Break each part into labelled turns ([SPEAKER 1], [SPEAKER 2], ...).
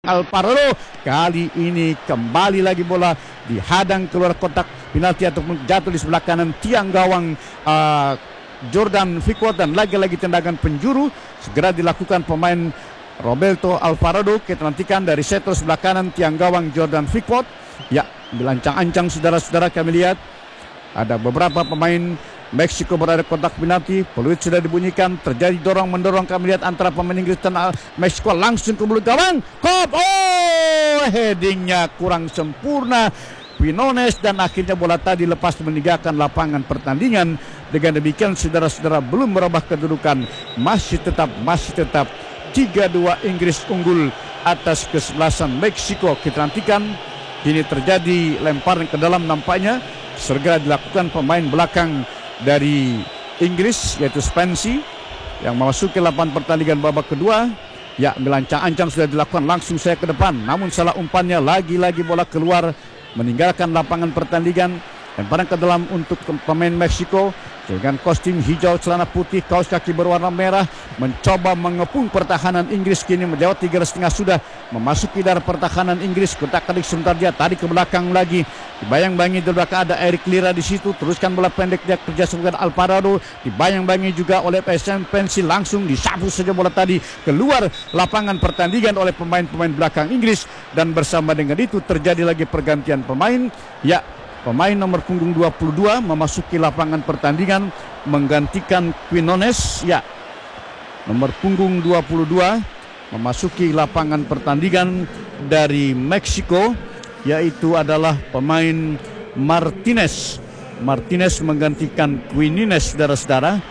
[SPEAKER 1] Alvarado. Kali ini kembali lagi bola dihadang keluar kotak penalti ataupun jatuh di sebelah kanan tiang gawang Jordan Pickford, dan lagi-lagi tendangan penjuru segera dilakukan pemain Roberto Alvarado. Kita nantikan dari setor sebelah kanan tiang gawang Jordan Pickford. Ya, bilancang-ancang saudara-saudara, kami lihat ada beberapa pemain Meksiko berada kotak penalti. Peluit sudah dibunyikan, terjadi dorong-mendorong, kami lihat antara pemain Inggris dan Meksiko langsung ke mulut gawang. Kop, headingnya kurang sempurna Quinones, dan akhirnya bola tadi lepas meninggalkan lapangan pertandingan. Dengan demikian saudara-saudara, belum merubah kedudukan, masih tetap 3-2 Inggris unggul atas kesebelasan Meksiko. Kita nantikan ini terjadi lemparan ke dalam, nampaknya segera dilakukan pemain belakang dari Inggris yaitu Spency yang memasuki lapangan pertandingan babak kedua. Ya, melancang-ancang sudah dilakukan, langsung saya ke depan, namun salah umpannya, lagi-lagi bola keluar meninggalkan lapangan pertandingan. Lemparan ke dalam untuk pemain Meksiko dengan kostum hijau, celana putih, kaos kaki berwarna merah, mencoba mengepung pertahanan Inggris. Kini menjawab 3,5 sudah memasuki darah pertahanan Inggris. Kotak-katik sebentar dia tarik ke belakang lagi, dibayang-bayangi di belakang ada Eric Lira di situ. Teruskan bola pendek dia kerja dengan Alvarado, dibayang-bayangi juga oleh PSM Pensi. Langsung disapu saja bola tadi keluar lapangan pertandingan oleh pemain-pemain belakang Inggris, dan bersama dengan itu terjadi lagi pergantian pemain. Ya, pemain nomor punggung 22 memasuki lapangan pertandingan menggantikan Quinones. Ya, nomor punggung 22 memasuki lapangan pertandingan dari Meksiko, yaitu adalah pemain Martinez. Martinez menggantikan Quinones, saudara-saudara.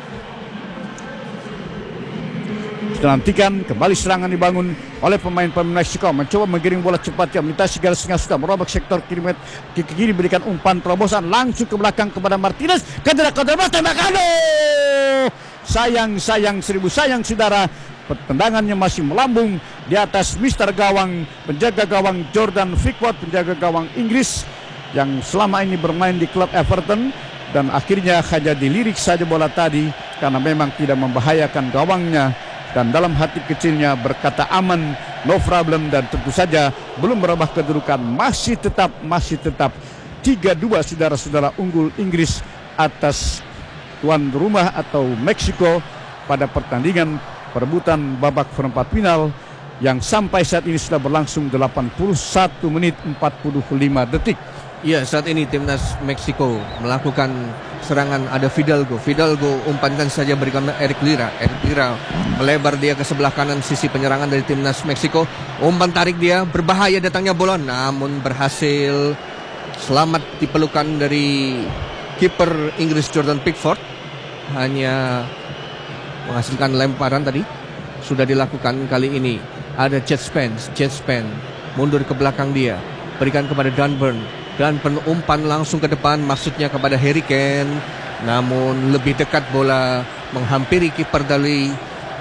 [SPEAKER 1] Kita nantikan kembali serangan dibangun oleh pemain-pemain Meksiko, mencoba menggiring bola cepat yang melintasi garis tengah, sudah merobek sektor kiri, berikan umpan terobosan langsung ke belakang kepada Martinez. Tembakan, sayang seribu sayang saudara, tendangannya masih melambung di atas Mister Gawang, penjaga gawang Jordan Pickford, penjaga gawang Inggris yang selama ini bermain di klub Everton, dan akhirnya hanya dilirik saja bola tadi karena memang tidak membahayakan gawangnya. Dan dalam hati kecilnya berkata aman, no problem, dan tentu saja belum merubah kedudukan, masih tetap 3-2 saudara-saudara, unggul Inggris atas tuan rumah atau Meksiko pada pertandingan perebutan babak perempat final yang sampai saat ini sudah berlangsung 81 menit 45 detik.
[SPEAKER 2] Ya, saat ini timnas Meksiko melakukan serangan, ada Fidalgo umpankan saja, berikan Eric Lira melebar dia ke sebelah kanan sisi penyerangan dari timnas Meksiko. Umpan tarik dia, berbahaya datangnya bola, namun berhasil selamat dipelukan dari kiper Inggris Jordan Pickford. Hanya menghasilkan lemparan tadi sudah dilakukan. Kali ini ada Jet Spence mundur ke belakang dia, berikan kepada Dunburn umpan langsung ke depan, maksudnya kepada Harry Kane, namun lebih dekat bola menghampiri kiper dari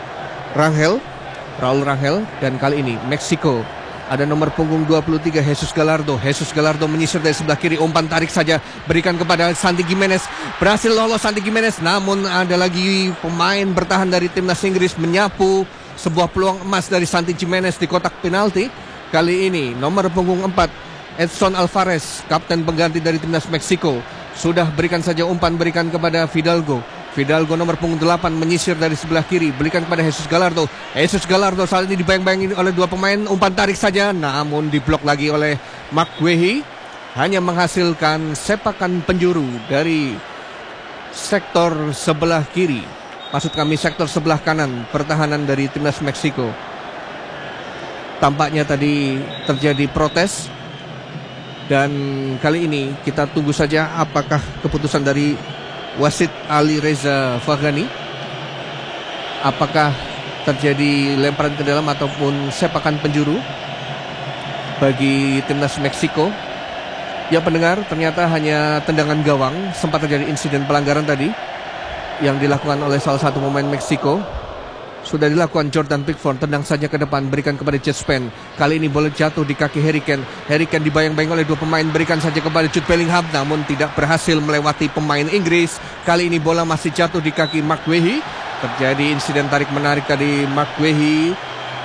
[SPEAKER 2] Raul Rangel. Dan kali ini Meksiko ada nomor punggung 23 Jesus Gallardo menyisir dari sebelah kiri, umpan tarik saja, berikan kepada Santi Gimenez, berhasil lolos Santi Gimenez, namun ada lagi pemain bertahan dari timnas Inggris menyapu sebuah peluang emas dari Santi Gimenez di kotak penalti. Kali ini nomor punggung 4 Edson Alvarez, kapten pengganti dari timnas Meksiko, sudah berikan saja umpan, berikan kepada Fidalgo nomor punggung 8 menyisir dari sebelah kiri, berikan kepada Jesus Gallardo saat ini dibayang-bayangi oleh dua pemain, umpan tarik saja, namun diblok lagi oleh Mark Guehi, hanya menghasilkan sepakan penjuru dari sektor sebelah kiri, maksud kami sektor sebelah kanan pertahanan dari timnas Meksiko. Tampaknya tadi terjadi protes. Dan kali ini kita tunggu saja apakah keputusan dari wasit Ali Reza Faghani, apakah terjadi lemparan ke dalam ataupun sepakan penjuru bagi timnas Meksiko. Ya pendengar, ternyata hanya tendangan gawang. Sempat terjadi insiden pelanggaran tadi yang dilakukan oleh salah satu pemain Meksiko. Sudah dilakukan Jordan Pickford, tendang saja ke depan, berikan kepada Jet Spence. Kali ini bola jatuh di kaki Harry Kane dibayang-bayang oleh dua pemain, berikan saja kepada Jude Bellingham, namun tidak berhasil melewati pemain Inggris. Kali ini bola masih jatuh di kaki Mark Guehi. Terjadi insiden tarik menarik tadi, Mark Guehi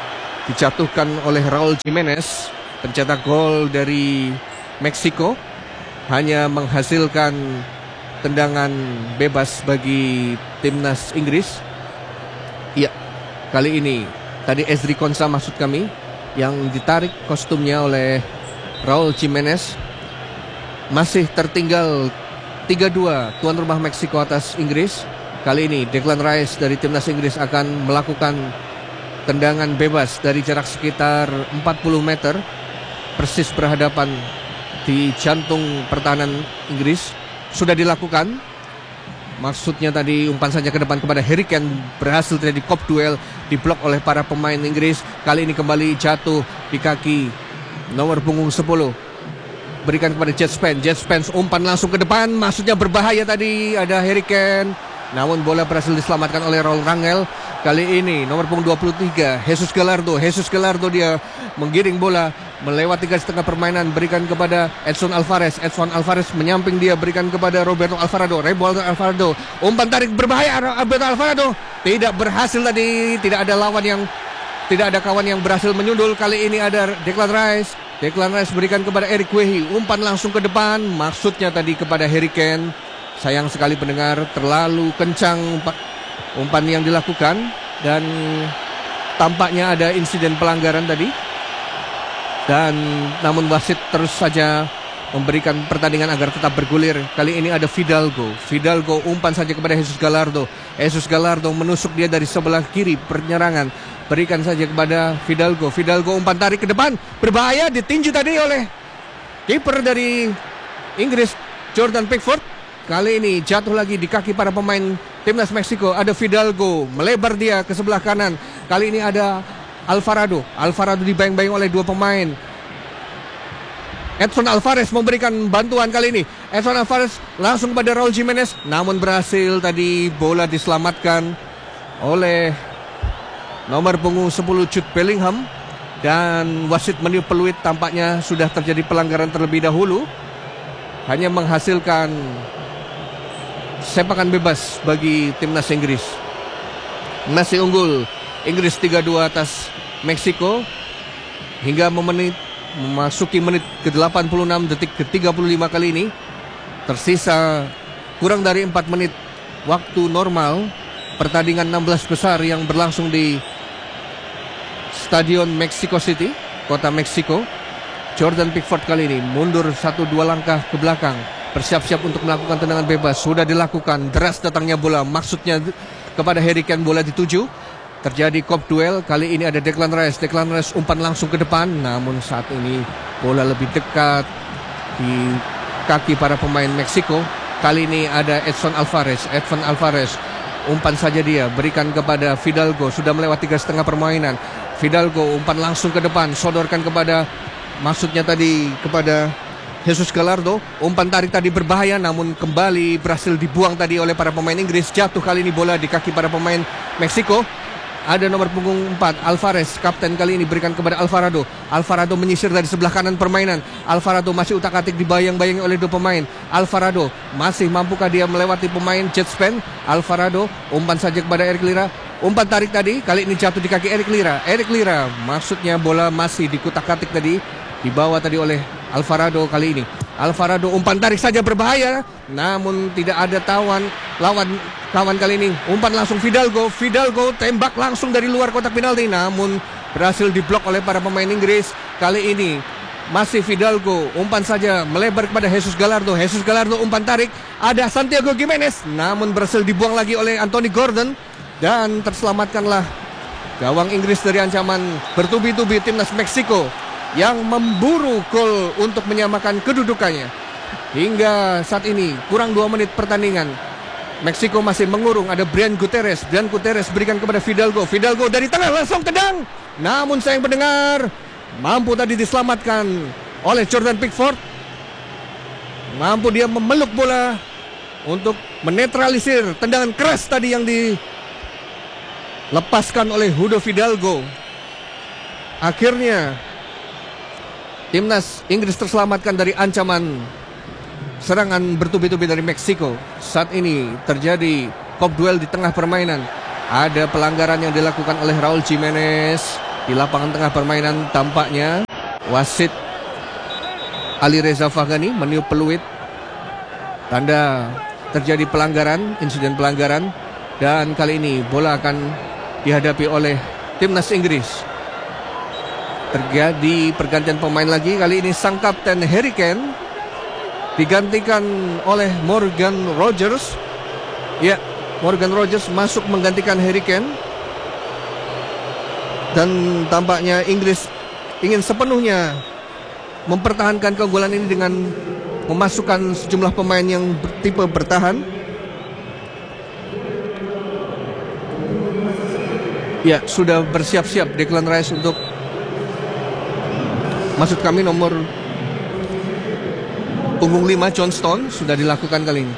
[SPEAKER 2] dijatuhkan oleh Raul Jimenez, pencetak gol dari Meksiko, hanya menghasilkan tendangan bebas bagi timnas Inggris. Iya, kali ini tadi Ezri Konsa maksud kami, yang ditarik kostumnya oleh Raul Jimenez. Masih tertinggal 3-2 tuan rumah Meksiko atas Inggris. Kali ini Declan Rice dari timnas Inggris akan melakukan tendangan bebas dari jarak sekitar 40 meter, persis berhadapan di jantung pertahanan Inggris. Sudah dilakukan. Maksudnya tadi umpan saja ke depan kepada Harry Kane, berhasil terjadi kop duel, diblok oleh para pemain Inggris. Kali ini kembali jatuh di kaki nomor punggung 10. Berikan kepada Jet Spence, umpan langsung ke depan, maksudnya berbahaya tadi, ada Harry Kane. Namun bola berhasil diselamatkan oleh Raul Rangel. Kali ini nomor punggung 23 Jesus Gallardo dia menggiring bola melewati garis tengah permainan, berikan kepada Edson Alvarez menyamping dia, berikan kepada Roberto Alvarado, umpan tarik berbahaya, Roberto Alvarado tidak berhasil tadi, tidak ada kawan yang berhasil menyundul. Kali ini ada Declan Rice berikan kepada Eric Wehi, umpan langsung ke depan, maksudnya tadi kepada Harry Kane. Sayang sekali pendengar, terlalu kencang umpan yang dilakukan dan tampaknya ada insiden pelanggaran tadi. Dan namun wasit terus saja memberikan pertandingan agar tetap bergulir. Kali ini ada Fidalgo umpan saja kepada Jesus Gallardo menusuk dia dari sebelah kiri penyerangan, berikan saja kepada Fidalgo umpan tarik ke depan, berbahaya, ditinju tadi oleh kiper dari Inggris Jordan Pickford. Kali ini jatuh lagi di kaki para pemain timnas Meksiko. Ada Fidalgo, melebar dia ke sebelah kanan. Kali ini ada Alvarado dibayang-bayang oleh dua pemain. Edson Alvarez memberikan bantuan kali ini. Edson Alvarez langsung kepada Raul Jimenez, namun berhasil tadi bola diselamatkan oleh nomor punggung 10 Jude Bellingham. Dan wasit meniup peluit, tampaknya sudah terjadi pelanggaran terlebih dahulu. Hanya menghasilkan sepakan bebas bagi timnas Inggris. Masih unggul Inggris 3-2 atas Meksiko hingga memasuki menit ke-86 detik ke-35 kali ini. Tersisa kurang dari 4 menit waktu normal pertandingan 16 besar yang berlangsung di Stadion Mexico City, kota Meksiko. Jordan Pickford kali ini mundur 1-2 langkah ke belakang, bersiap-siap untuk melakukan tendangan bebas. Sudah dilakukan, deras datangnya bola, maksudnya kepada Harry Kane, bola dituju. Terjadi kop duel, kali ini ada Declan Rice umpan langsung ke depan, namun saat ini bola lebih dekat di kaki para pemain Meksiko. Kali ini ada Edson Alvarez, umpan saja dia, berikan kepada Fidalgo, sudah melewati garis tengah permainan. Fidalgo umpan langsung ke depan, sodorkan kepada, maksudnya tadi kepada Jesus Gallardo, umpan tarik tadi berbahaya, namun kembali berhasil dibuang tadi oleh para pemain Inggris. Jatuh kali ini bola di kaki para pemain Meksiko. Ada nomor punggung 4 Alvarez, kapten kali ini, berikan kepada Alvarado menyisir dari sebelah kanan permainan. Alvarado masih utak-atik dibayang-bayangi oleh dua pemain. Alvarado masih mampukah dia melewati pemain Jet Spence? Alvarado umpan saja kepada Eric Lira, umpan tarik tadi, kali ini jatuh di kaki Eric Lira, maksudnya bola masih dikutak-atik tadi, dibawa tadi oleh Alvarado. Kali ini Alvarado umpan tarik saja berbahaya, namun tidak ada kawan kali ini. Umpan langsung Fidalgo tembak langsung dari luar kotak penalti, namun berhasil diblok oleh para pemain Inggris. Kali ini masih Fidalgo, umpan saja melebar kepada Jesus Gallardo umpan tarik, ada Santiago Gimenez, namun berhasil dibuang lagi oleh Anthony Gordon. Dan terselamatkanlah gawang Inggris dari ancaman bertubi-tubi timnas Meksiko yang memburu gol untuk menyamakan kedudukannya. Hingga saat ini kurang 2 menit pertandingan, Meksiko masih mengurung. Ada Brian Gutierrez berikan kepada Fidalgo dari tengah langsung tendang, namun sayang pendengar, mampu tadi diselamatkan oleh Jordan Pickford. Mampu dia memeluk bola untuk menetralisir tendangan keras tadi yang dilepaskan oleh Hugo Fidalgo. Akhirnya timnas Inggris terselamatkan dari ancaman serangan bertubi-tubi dari Meksiko. Saat ini terjadi kop duel di tengah permainan. Ada pelanggaran yang dilakukan oleh Raul Jimenez. di lapangan tengah permainan. Tampaknya wasit Ali Reza Faghani meniup peluit tanda terjadi pelanggaran, insiden pelanggaran, dan kali ini bola akan dihadapi oleh timnas Inggris. Terjadi pergantian pemain lagi, kali ini sang kapten Harry Kane digantikan oleh Morgan Rogers. Ya, Morgan Rogers masuk menggantikan Harry Kane. Dan tampaknya Inggris ingin sepenuhnya mempertahankan keunggulan ini dengan memasukkan sejumlah pemain yang tipe bertahan. Ya, sudah bersiap-siap Declan Rice untuk, maksud kami nomor punggung 5 John Stone sudah dilakukan kali ini.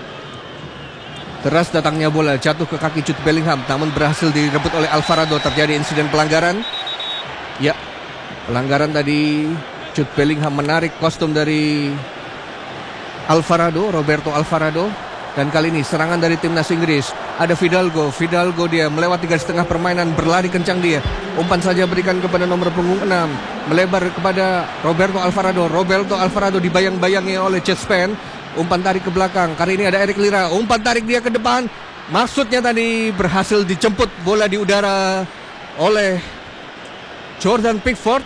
[SPEAKER 2] Deras datangnya bola, jatuh ke kaki Jude Bellingham, namun berhasil direbut oleh Alvarado. Terjadi insiden pelanggaran. Ya, pelanggaran tadi. Jude Bellingham menarik kostum dari Alvarado, Roberto Alvarado. Dan kali ini serangan dari timnas Inggris. Ada Fidalgo dia melewati garis tengah permainan, berlari kencang dia. Umpan saja berikan kepada nomor punggung 6, melebar kepada Roberto Alvarado dibayang-bayangi oleh Jet Spen. Umpan tarik ke belakang, kali ini ada Eric Lira. Umpan tarik dia ke depan, maksudnya tadi berhasil dijemput bola di udara oleh Jordan Pickford.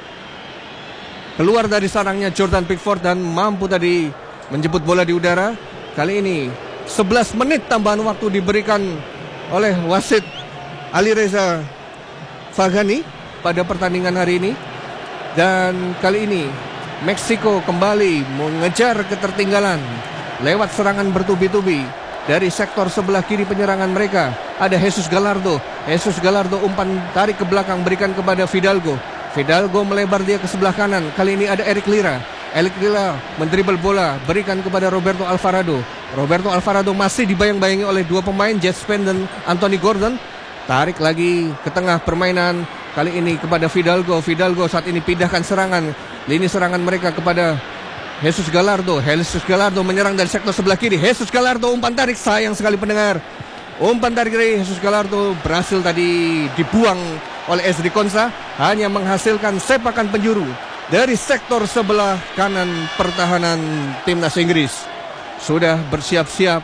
[SPEAKER 2] Keluar dari sarangnya Jordan Pickford dan mampu tadi menjemput bola di udara. Kali ini 11 menit tambahan waktu diberikan oleh wasit Ali Reza Faghani pada pertandingan hari ini. Dan kali ini Meksiko kembali mengejar ketertinggalan lewat serangan bertubi-tubi dari sektor sebelah kiri penyerangan mereka. Ada Jesus Gallardo umpan tarik ke belakang, berikan kepada Fidalgo melebar dia ke sebelah kanan. Kali ini ada Eric Lira mendribel bola, berikan kepada Roberto Alvarado masih dibayang-bayangi oleh dua pemain, Jet Spen dan Anthony Gordon. Tarik lagi ke tengah permainan, kali ini kepada Fidalgo saat ini pindahkan serangan, lini serangan mereka kepada Jesus Gallardo menyerang dari sektor sebelah kiri. Jesus Gallardo umpan tarik, sayang sekali pendengar, umpan tarik dari Jesus Gallardo berhasil tadi dibuang oleh Ezri Konsa, hanya menghasilkan sepakan penjuru dari sektor sebelah kanan pertahanan timnas Inggris. Sudah bersiap-siap,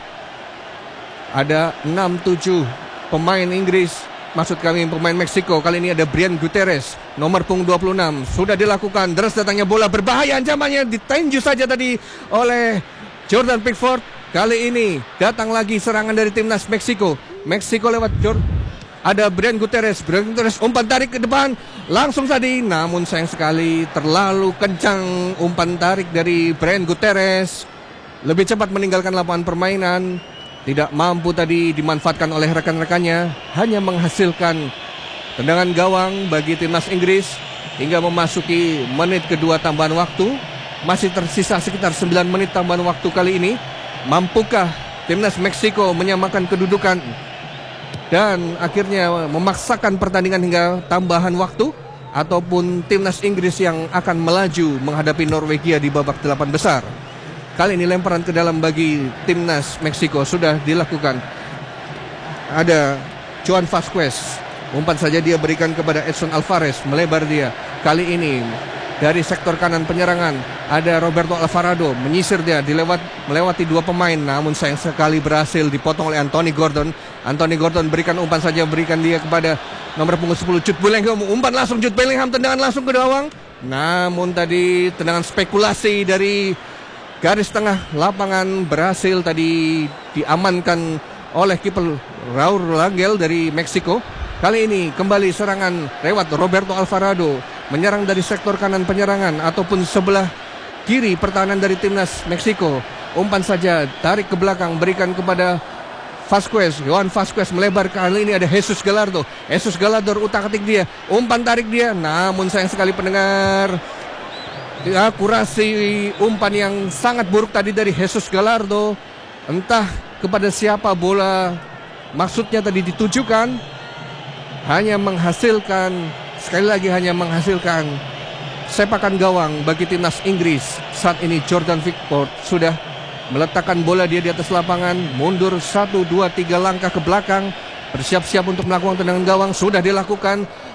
[SPEAKER 2] ada 6-7 pemain Inggris, maksud kami pemain Meksiko. Kali ini ada Brian Gutierrez, nomor punggung 26. Sudah dilakukan, deras datangnya bola, berbahaya ancamannya, ditinju saja tadi oleh Jordan Pickford. Kali ini datang lagi serangan dari timnas Meksiko lewat ada Brian Gutierrez, umpan tarik ke depan, langsung tadi, namun sayang sekali terlalu kencang umpan tarik dari Brian Gutierrez. Lebih cepat meninggalkan lapangan permainan, tidak mampu tadi dimanfaatkan oleh rekan-rekannya, hanya menghasilkan tendangan gawang bagi timnas Inggris hingga memasuki menit kedua tambahan waktu. Masih tersisa sekitar 9 menit tambahan waktu kali ini. Mampukah timnas Meksiko menyamakan kedudukan dan akhirnya memaksakan pertandingan hingga tambahan waktu, ataupun timnas Inggris yang akan melaju menghadapi Norwegia di babak 8 besar? Kali ini lemparan ke dalam bagi timnas Meksiko sudah dilakukan. Ada Joan Vasquez, umpan saja dia berikan kepada Edson Alvarez, melebar dia. Kali ini dari sektor kanan penyerangan ada Roberto Alvarado, menyisir dia, melewati dua pemain, namun sayang sekali berhasil dipotong oleh Anthony Gordon. Berikan umpan saja, berikan dia kepada nomor punggung 10 Jude Bellingham. Umpan langsung Jude Bellingham, tendangan langsung ke gawang. Namun tadi tendangan spekulasi dari garis tengah lapangan berhasil tadi diamankan oleh kiper Raul Rangel dari Meksiko. Kali ini kembali serangan lewat Roberto Alvarado, menyerang dari sektor kanan penyerangan ataupun sebelah kiri pertahanan dari timnas Meksiko. Umpan saja, tarik ke belakang, berikan kepada Vasquez. Joan Vasquez melebar, kali ini ada Jesus Gallardo utak-atik dia, umpan tarik dia, namun sayang sekali pendengar, akurasi umpan yang sangat buruk tadi dari Jesus Gallardo. Entah kepada siapa bola maksudnya tadi ditujukan, hanya menghasilkan, sekali lagi hanya menghasilkan sepakan gawang bagi timnas Inggris. Saat ini Jordan Pickford sudah meletakkan bola dia di atas lapangan, mundur 1, 2, 3 langkah ke belakang, bersiap-siap untuk melakukan tendangan gawang. Sudah dilakukan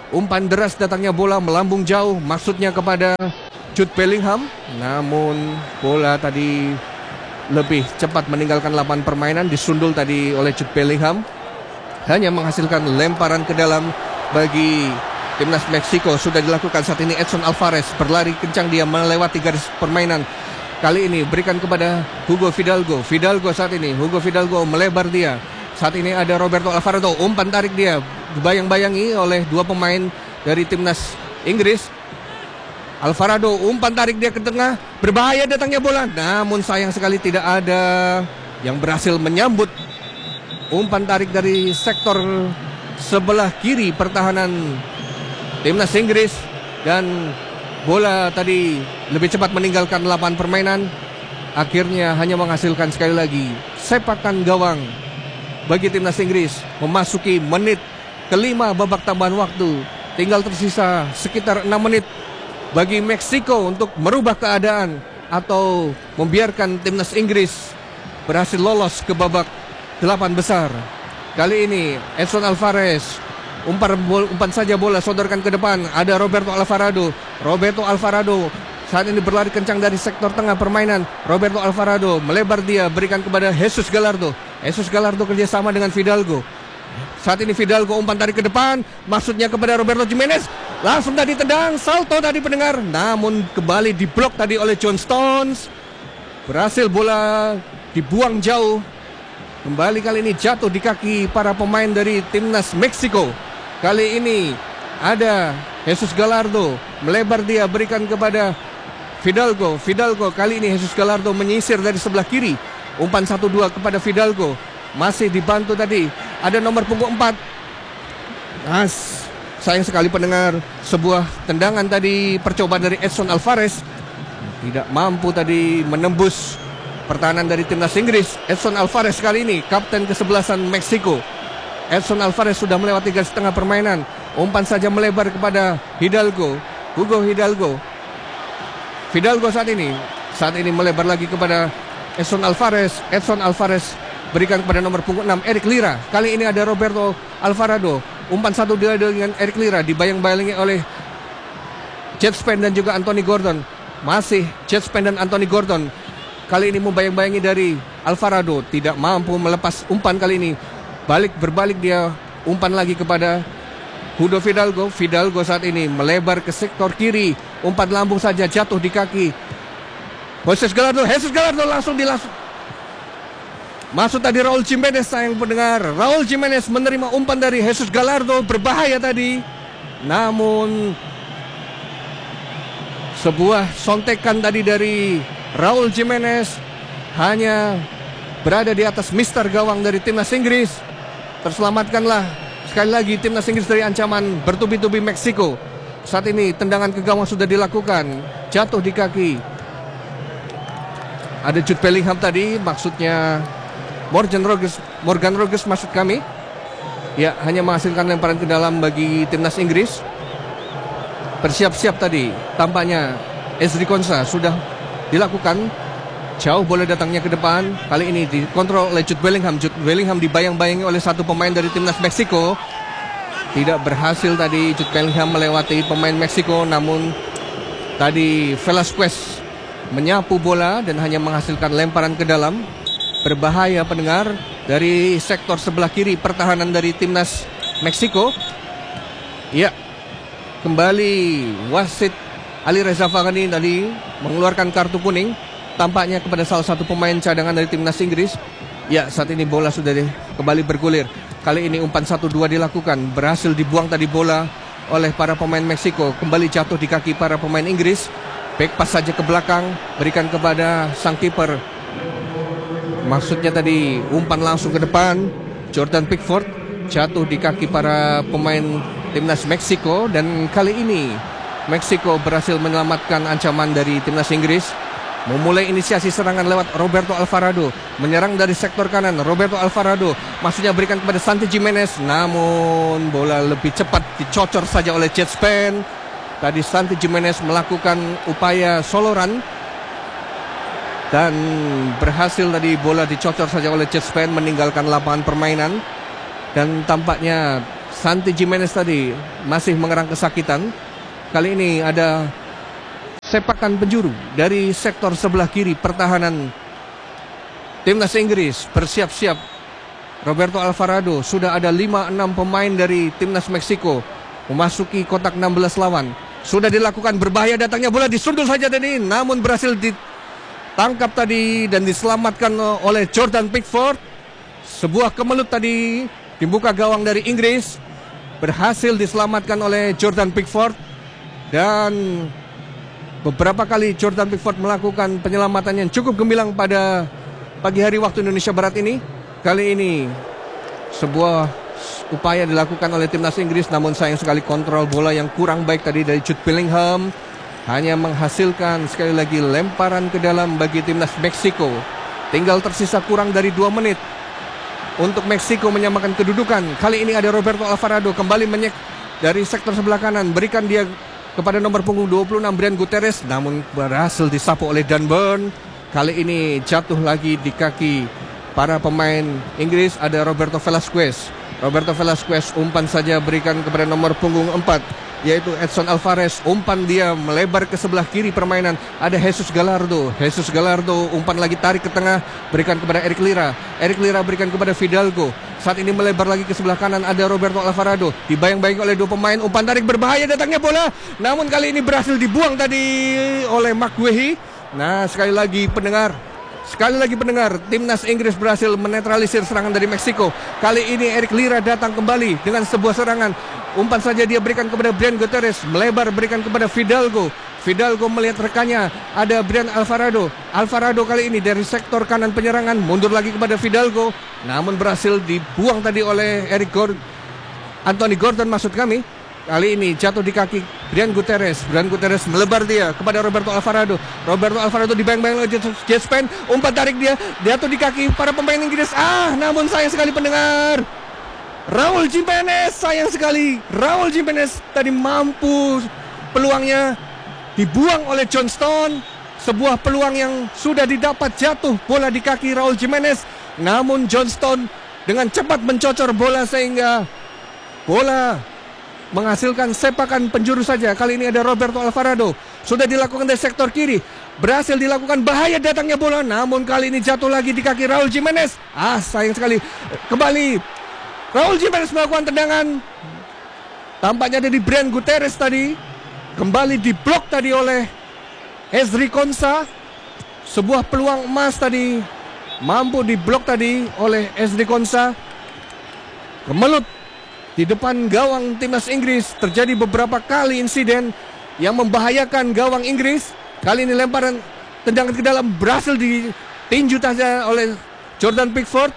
[SPEAKER 2] Umpan deras datangnya bola melambung jauh, maksudnya kepada Jude Bellingham. Namun bola tadi lebih cepat meninggalkan lapangan permainan, disundul tadi oleh Jude Bellingham. Hanya menghasilkan lemparan ke dalam bagi timnas Meksiko. Sudah dilakukan saat ini. Edson Alvarez berlari kencang, dia melewati garis permainan. Kali ini berikan kepada Hugo Fidalgo. Fidalgo saat ini, Hugo Fidalgo melebar dia. Saat ini ada Roberto Alvarado, umpan tarik dia, dibayang-bayangi oleh dua pemain dari timnas Inggris. Alvarado umpan tarik dia ke tengah, berbahaya datangnya bola. Namun sayang sekali tidak ada yang berhasil menyambut umpan tarik dari sektor sebelah kiri pertahanan timnas Inggris. Dan bola tadi lebih cepat meninggalkan lapangan permainan. Akhirnya hanya menghasilkan sekali lagi sepakan gawang bagi timnas Inggris. Memasuki menit kelima babak tambahan waktu. Tinggal tersisa sekitar 6 menit bagi Meksiko untuk merubah keadaan atau membiarkan timnas Inggris berhasil lolos ke babak 8 besar. Kali ini Edson Alvarez umpan saja bola, sodorkan ke depan. Ada Roberto Alvarado. Roberto Alvarado saat ini berlari kencang dari sektor tengah permainan. Roberto Alvarado melebar dia, berikan kepada Jesus Gallardo. Jesus Gallardo kerjasama dengan Fidalgo. Saat ini Fidalgo umpan tarik ke depan, maksudnya kepada Roberto Jimenez. Langsung tadi tendang, salto tadi pendengar. Namun kembali diblok tadi oleh John Stones. Berhasil bola dibuang jauh. Kembali kali ini jatuh di kaki para pemain dari timnas Meksiko. Kali ini ada Jesus Gallardo, melebar dia, berikan kepada Fidalgo. Fidalgo kali ini Jesus Gallardo menyisir dari sebelah kiri. Umpan 1-2 kepada Fidalgo. Masih dibantu tadi. Ada nomor punggung 4. Sayang sekali pendengar, sebuah tendangan tadi percobaan dari Edson Alvarez tidak mampu tadi menembus pertahanan dari timnas Inggris. Edson Alvarez kali ini kapten kesebelasan Meksiko. Edson Alvarez sudah melewati garis tengah permainan. Umpan saja melebar kepada Hidalgo. Hugo Hidalgo. Fidalgo saat ini melebar lagi kepada Edson Alvarez. Edson Alvarez berikan kepada nomor punggung 6 Eric Lira. Kali ini ada Roberto Alvarado. Umpan 1-2 dengan Eric Lira, dibayang-bayangi oleh Jet Spen dan juga Anthony Gordon. Masih Jet Spen dan Anthony Gordon. Kali ini membayang-bayangi dari Alvarado, tidak mampu melepas umpan kali ini. Berbalik dia, umpan lagi kepada Hugo Fidalgo. Fidalgo saat ini melebar ke sektor kiri. Umpan lambung saja, jatuh di kaki Jesus Gallardo langsung masuk tadi Raul Jimenez, sayang pendengar. Raul Jimenez menerima umpan dari Jesus Gallardo, berbahaya tadi. Namun sebuah sontekan tadi dari Raul Jimenez hanya berada di atas mister gawang dari timnas Inggris. Terselamatkanlah sekali lagi timnas Inggris dari ancaman bertubi-tubi Meksiko. Saat ini tendangan ke gawang sudah dilakukan, jatuh di kaki. Ada Jude Bellingham tadi, maksudnya Morgan Rogers maksud kami. Ya, hanya menghasilkan lemparan ke dalam bagi timnas Inggris. Bersiap-siap tadi, tampaknya Ezri Konsa sudah dilakukan. Jauh bola datangnya ke depan. Kali ini dikontrol oleh Jude Bellingham. Jude Bellingham dibayang-bayangi oleh satu pemain dari timnas Meksiko. Tidak berhasil tadi Jude Bellingham melewati pemain Meksiko. Namun tadi Velasquez menyapu bola dan hanya menghasilkan lemparan ke dalam. Berbahaya pendengar dari sektor sebelah kiri pertahanan dari timnas Meksiko. Ya, kembali wasit Ali Reza Faghani tadi mengeluarkan kartu kuning tampaknya kepada salah satu pemain cadangan dari timnas Inggris. Ya, saat ini bola sudah kembali bergulir. Kali ini umpan 1-2 dilakukan. Berhasil dibuang tadi bola oleh para pemain Meksiko. Kembali jatuh di kaki para pemain Inggris. Back pass saja ke belakang, berikan kepada sang kiper. Maksudnya tadi umpan langsung ke depan. Jordan Pickford jatuh di kaki para pemain timnas Meksiko. Dan kali ini Meksiko berhasil menyelamatkan ancaman dari timnas Inggris. Memulai inisiasi serangan lewat Roberto Alvarado. Menyerang dari sektor kanan Roberto Alvarado. Maksudnya berikan kepada Santi Gimenez. Namun bola lebih cepat dicocor saja oleh Jet Spen. Tadi Santi Gimenez melakukan upaya solo run. Dan berhasil tadi bola dicocor saja oleh Jet Spen, meninggalkan lapangan permainan. Dan tampaknya Santi Gimenez tadi masih mengerang kesakitan. Kali ini ada sepakan penjuru dari sektor sebelah kiri pertahanan timnas Inggris bersiap-siap. Roberto Alvarado, sudah ada 5-6 pemain dari timnas Meksiko memasuki kotak 16 lawan. Sudah dilakukan, berbahaya datangnya bola, disundul saja tadi, namun berhasil ditangkap tadi dan diselamatkan oleh Jordan Pickford. Sebuah kemelut tadi dibuka gawang dari Inggris, berhasil diselamatkan oleh Jordan Pickford. Dan beberapa kali Jordan Pickford melakukan penyelamatan yang cukup gemilang pada pagi hari waktu Indonesia Barat ini. Kali ini sebuah upaya dilakukan oleh timnas Inggris, namun sayang sekali kontrol bola yang kurang baik tadi dari Jude Bellingham hanya menghasilkan sekali lagi lemparan ke dalam bagi timnas Meksiko. Tinggal tersisa kurang dari 2 menit untuk Meksiko menyamakan kedudukan. Kali ini ada Roberto Alvarado kembali menyek dari sektor sebelah kanan, berikan dia kepada nomor punggung 26 Brian Guterres, namun berhasil disapu oleh Dan Burn. Kali ini jatuh lagi di kaki para pemain Inggris. Ada Roberto Velasquez. Roberto Velasquez umpan saja berikan kepada nomor punggung 4 yaitu Edson Alvarez. Umpan dia melebar ke sebelah kiri permainan. Ada Jesus Gallardo. Jesus Gallardo umpan lagi, tarik ke tengah, berikan kepada Eric Lira. Eric Lira berikan kepada Fidalgo. Saat ini melebar lagi ke sebelah kanan, ada Roberto Alvarado. Dibayang-bayang oleh 2 pemain. Umpan tarik berbahaya datangnya bola, namun kali ini berhasil dibuang tadi oleh McGuehi. Nah, sekali lagi pendengar, timnas Inggris berhasil menetralisir serangan dari Meksiko. Kali ini Eric Lira datang kembali dengan sebuah serangan. Umpan saja dia berikan kepada Brian Guterres, melebar berikan kepada Fidalgo. Fidalgo melihat rekannya, ada Brian Alvarado. Alvarado kali ini dari sektor kanan penyerangan, mundur lagi kepada Fidalgo, namun berhasil dibuang tadi oleh Anthony Gordon maksud kami. Kali ini jatuh di kaki Brian Guterres. Brian Guterres melebar dia kepada Roberto Alvarado. Roberto Alvarado dibayang-bayang oleh Jet Spence. Umpan tarik dia, jatuh di kaki para pemain Inggris. Namun sayang sekali pendengar, Raul Jimenez, sayang sekali Raul Jimenez tadi mampu, peluangnya dibuang oleh Johnston. Sebuah peluang yang sudah didapat, jatuh bola di kaki Raul Jimenez, namun Johnston dengan cepat mencocor bola sehingga bola menghasilkan sepakan penjuru saja. Kali ini ada Roberto Alvarado. Sudah dilakukan dari sektor kiri, berhasil dilakukan, bahaya datangnya bola, namun kali ini jatuh lagi di kaki Raul Jimenez. Sayang sekali. Kembali Raul Jimenez melakukan tendangan. Tampaknya ada di Brian Guterres tadi. Kembali diblok tadi oleh Ezri Konsa. Sebuah peluang emas tadi mampu diblok tadi oleh Ezri Konsa. Kemelut di depan gawang timnas Inggris. Terjadi beberapa kali insiden yang membahayakan gawang Inggris. Kali ini lemparan tendangan ke dalam berhasil ditinju saja oleh Jordan Pickford.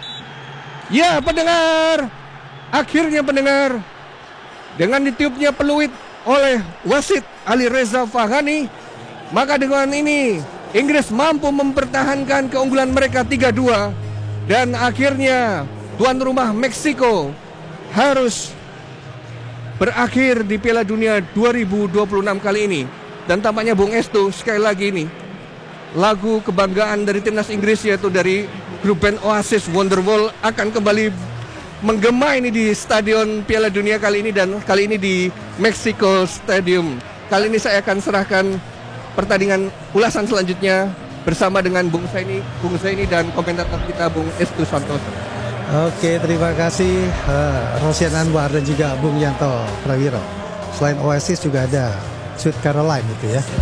[SPEAKER 2] Ya pendengar, akhirnya pendengar, dengan ditiupnya peluit oleh wasit Ali Reza Fahani, maka dengan ini Inggris mampu mempertahankan keunggulan mereka 3-2. Dan akhirnya tuan rumah Meksiko harus berakhir di Piala Dunia 2026 kali ini. Dan tampaknya Bung Estu, sekali lagi ini lagu kebanggaan dari timnas Inggris yaitu dari grup band Oasis Wonderwall akan kembali menggema ini di Stadion Piala Dunia kali ini, dan kali ini di Mexico Stadium. Kali ini saya akan serahkan pertandingan ulasan selanjutnya bersama dengan Bung Zaini dan komentator kita Bung Estu Santoso.
[SPEAKER 3] Oke, terima kasih Rosian Anwar dan juga Bung Yanto Prawiro. Selain Oasis juga ada Sweet Caroline itu ya.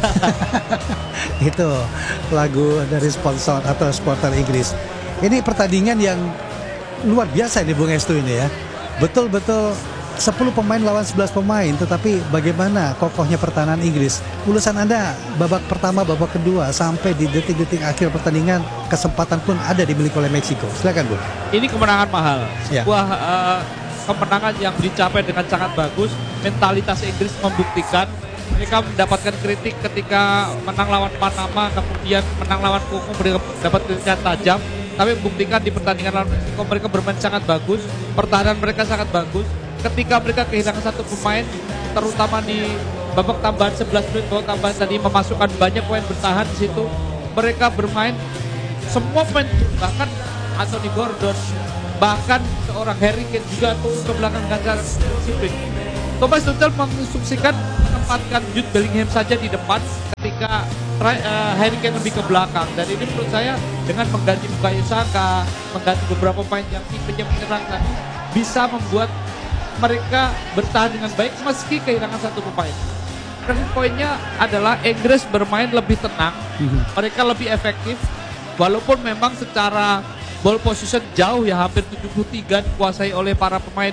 [SPEAKER 3] Itu lagu dari sponsor atau supporter Inggris. Ini pertandingan yang luar biasa ini Bung Estu ini ya. Betul-betul 10 pemain lawan 11 pemain, tetapi bagaimana kokohnya pertahanan Inggris. Ulasan Anda babak pertama, babak kedua sampai di detik-detik akhir pertandingan, kesempatan pun ada dimiliki oleh Meksiko. Silakan Bung.
[SPEAKER 4] Ini kemenangan mahal.
[SPEAKER 3] Ya.
[SPEAKER 4] Sebuah kemenangan yang dicapai dengan sangat bagus. Mentalitas Inggris membuktikan. Mereka mendapatkan kritik ketika menang lawan Panama, kemudian menang lawan Kongo, mereka dapat kritikan tajam. Tapi membuktikan di pertandingan lawan Meksiko mereka bermain sangat bagus, pertahanan mereka sangat bagus. Ketika mereka kehilangan satu pemain, terutama di babak tambahan 11 menit, babak tambahan tadi memasukkan banyak pemain bertahan di situ. Mereka bermain semua pemain, bahkan Anthony Gordon, bahkan seorang Harry Kane juga turun ke belakang dengan cara disiplin. Thomas Tuchel menginstruksikan menempatkan Jude Bellingham saja di depan ketika Harry Kane lebih ke belakang, dan ini menurut saya dengan mengganti Bukayo Saka, mengganti beberapa pemain yang tipenya menyerang tadi, bisa membuat mereka bertahan dengan baik meski kehilangan satu pemain. Turning poinnya adalah Inggris bermain lebih tenang, mereka lebih efektif, walaupun memang secara ball position jauh ya, hampir 73 dikuasai oleh para pemain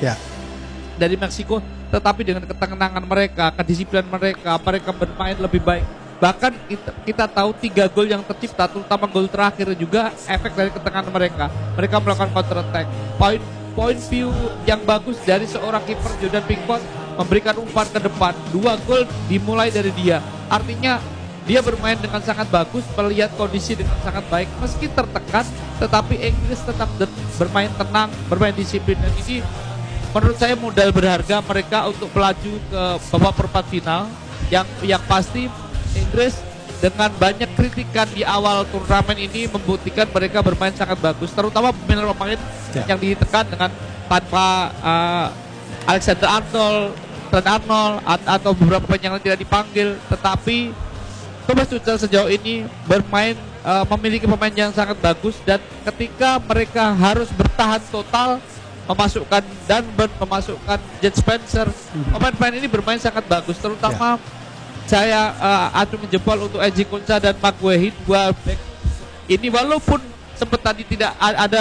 [SPEAKER 4] dari Meksiko, tetapi dengan ketenangan mereka, kedisiplinan mereka, mereka bermain lebih baik. Bahkan kita tahu 3 gol yang tercipta, terutama gol terakhir juga efek dari ketenangan mereka. Mereka melakukan counter attack. Point view yang bagus dari seorang kiper Jordan Pickford memberikan umpan ke depan. 2 gol dimulai dari dia. Artinya dia bermain dengan sangat bagus, melihat kondisi dengan sangat baik. Meski tertekan, tetapi Inggris tetap bermain tenang, bermain disiplin. Dan ini menurut saya modal berharga mereka untuk melaju ke babak perempat final. Yang pasti Inggris dengan banyak kritikan di awal turnamen ini membuktikan mereka bermain sangat bagus, terutama pemain yang ditekan dengan tanpa Alexander Arnold, Trent Arnold atau beberapa pemain yang tidak dipanggil, tetapi Thomas Tuchel sejauh ini bermain memiliki pemain yang sangat bagus, dan ketika mereka harus bertahan total memasukkan Dunburn, memasukkan Jed Spencer, pemain-pemain ini bermain sangat bagus, terutama saya acungi jempol untuk Eji Konsa dan Maguire, 2 back ini walaupun sempat tadi tidak ada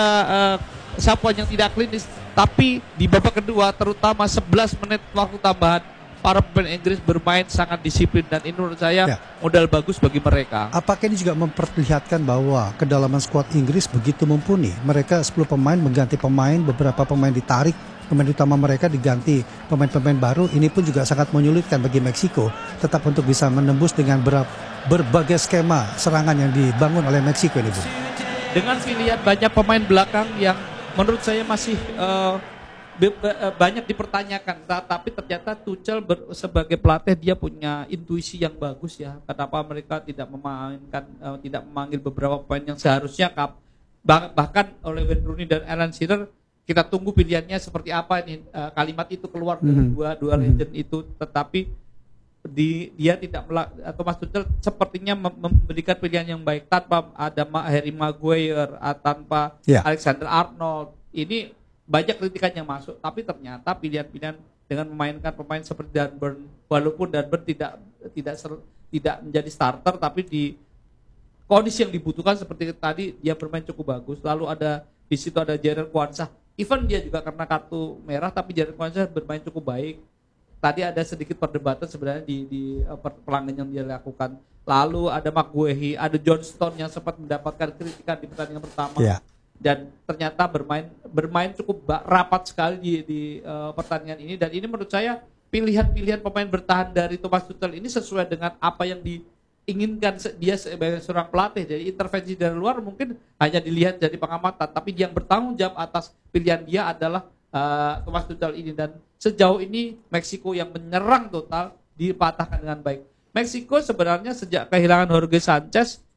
[SPEAKER 4] sapuan yang tidak klinis, tapi di babak kedua terutama 11 menit waktu tambahan para pemain Inggris bermain sangat disiplin, dan ini menurut saya modal bagus bagi mereka.
[SPEAKER 3] Apakah ini juga memperlihatkan bahwa kedalaman skuad Inggris begitu mumpuni? Mereka 10 pemain mengganti pemain, beberapa pemain ditarik, pemain utama mereka diganti pemain-pemain baru. Ini pun juga sangat menyulitkan bagi Meksiko tetap untuk bisa menembus dengan berbagai skema serangan yang dibangun oleh Meksiko ini, Bung.
[SPEAKER 4] Dengan pilihan banyak pemain belakang yang menurut saya masih banyak dipertanyakan, tapi ternyata Tuchel sebagai pelatih dia punya intuisi yang bagus ya. Kenapa mereka tidak memanggil beberapa pemain yang seharusnya bahkan oleh Wayne Rooney dan Alan Shearer. Kita tunggu pilihannya seperti apa ini, kalimat itu keluar dari dua legend itu, tetapi dia tidak Thomas Tuchel sepertinya memberikan pilihan yang baik tanpa ada Harry Maguire, tanpa Alexander Arnold. Ini banyak kritikan yang masuk, tapi ternyata pilihan-pilihan dengan memainkan pemain seperti Dunburn, walaupun Dunburn tidak menjadi starter, tapi di kondisi yang dibutuhkan seperti tadi dia bermain cukup bagus. Lalu di situ ada Jadon Quansah. Even dia juga karena kartu merah, tapi Jadon Quansah bermain cukup baik. Tadi ada sedikit perdebatan sebenarnya di pelanggan yang dia lakukan. Lalu ada Maguire, ada Johnston yang sempat mendapatkan kritikan di pertandingan pertama. Dan ternyata bermain cukup rapat sekali di pertandingan ini, dan ini menurut saya pilihan-pilihan pemain bertahan dari Thomas Tuchel ini sesuai dengan apa yang diinginkan dia sebagai seorang pelatih. Jadi intervensi dari luar mungkin hanya dilihat dari pengamatan, tapi yang bertanggung jawab atas pilihan dia adalah Thomas Tuchel ini, dan sejauh ini Meksiko yang menyerang total dipatahkan dengan baik. Meksiko sebenarnya sejak kehilangan Jorge Sanchez